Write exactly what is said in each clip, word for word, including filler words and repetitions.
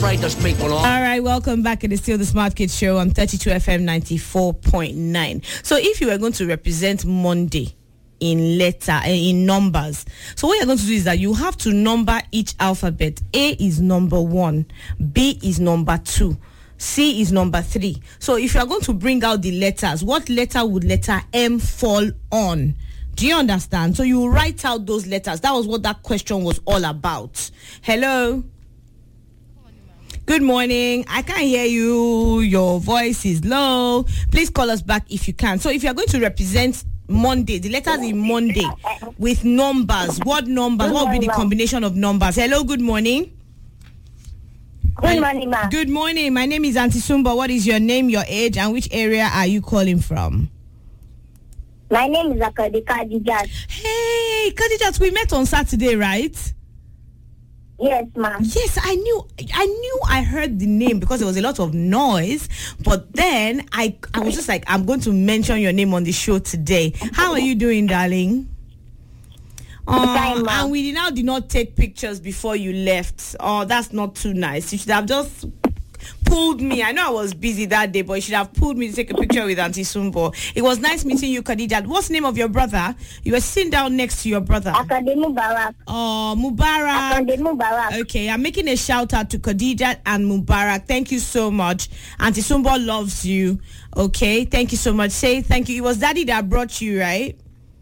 afraid to speak on. All right, welcome back. It is still the Smart Kids Show on thirty-two F M ninety-four point nine. So if you were going to represent Monday in letter, in numbers, so what you're going to do is that you have to number each alphabet. A is number one, B is number two, C is number three. So if you are going to bring out the letters, what letter would letter M fall on? Do you understand? So you write out those letters. That was what that question was all about. Hello? Good morning. I can't hear you. Your voice is low. Please call us back if you can. So if you're going to represent Monday, the letters in Monday with numbers, what numbers? What would be the combination of numbers? Hello, good morning. Good morning, ma'am. Good morning. My name is Auntie Sumba. What is your name, your age, and which area are you calling from? My name is Akadi Kadijat. Hey, Kadijat, we met on Saturday, right? Yes, ma'am. Yes, I knew. I knew I heard the name because there was a lot of noise. But then I, I was just like, I'm going to mention your name on the show today. How are you doing, darling? Uh, and we now did not take pictures before you left. Oh, that's not too nice. You should have just pulled me. I know I was busy that day, but you should have pulled me to take a picture with Auntie Sumbo. It was nice meeting you, Khadija. What's the name of your brother? You were sitting down next to your brother. Akade Mubarak. Oh, Mubarak. Akade Mubarak. Okay, I'm making a shout out to Khadija and Mubarak. Thank you so much. Auntie Sumbo loves you. Okay, thank you so much. Say thank you. It was Daddy that brought you, right?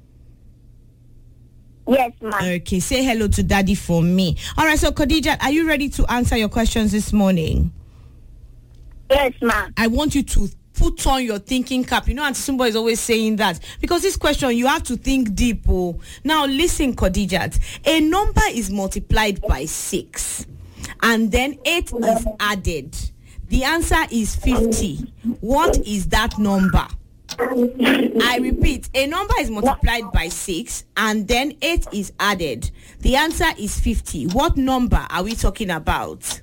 Yes, ma'am. Okay, say hello to Daddy for me. All right, so Khadija, are you ready to answer your questions this morning? Yes, ma'am. I want you to put on your thinking cap. You know, Auntie Sumbo is always saying that. Because this question, you have to think deep. Oh. Now, listen, Khadijat. A number is multiplied by six. And then eight is added. The answer is fifty. What is that number? I repeat, a number is multiplied by six. And then eight is added. The answer is fifty. What number are we talking about?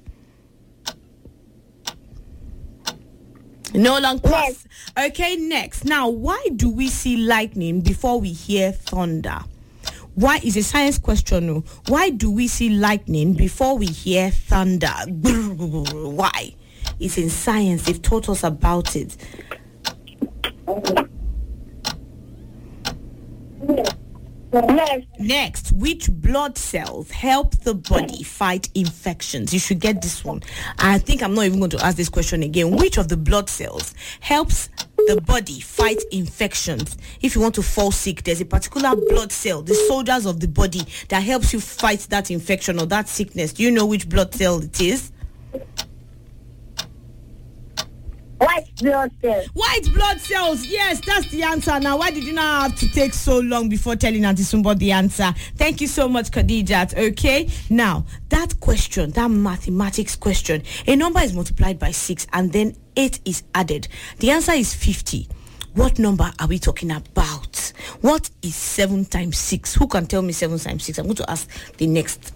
No long pause. Okay, next. Now, why do we see lightning before we hear thunder? Why is a science question? No. Why do we see lightning before we hear thunder? Why? It's in science. They've taught us about it. Yes. Next, which blood cells help the body fight infections? You should get this one. I think I'm not even going to ask this question again. Which of the blood cells helps the body fight infections? If you want to fall sick, there's a particular blood cell, the soldiers of the body, that helps you fight that infection or that sickness. Do you know which blood cell it is? White blood cells. White blood cells. Yes, that's the answer. Now, why did you not have to take so long before telling Auntie Sumbo the answer? Thank you so much, Khadijat. Okay. Now, that question, that mathematics question, a number is multiplied by six and then eight is added. The answer is fifty. What number are we talking about? What is seven times six? Who can tell me seven times six? I'm going to ask the next